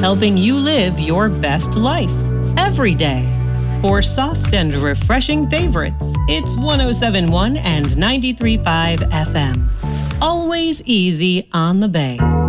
helping you live your best life every day. For soft and refreshing favorites, it's 107.1 and 93.5 FM. Always easy on the Bay.